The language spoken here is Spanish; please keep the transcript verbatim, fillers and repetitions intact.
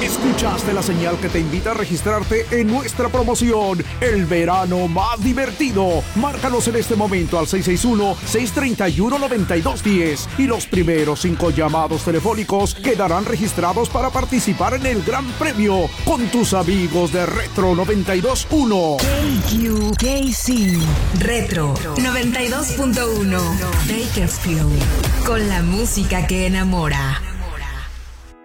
Escuchaste la señal que te invita a registrarte en nuestra promoción, El Verano Más Divertido. Márcanos en este momento al seis seis uno, seis tres uno, nueve dos uno cero y los primeros cinco llamados telefónicos quedarán registrados para participar en el Gran Premio con tus amigos de Retro noventa y dos punto uno. K Q K C Retro noventa y dos punto uno Bakersfield, con la música que enamora.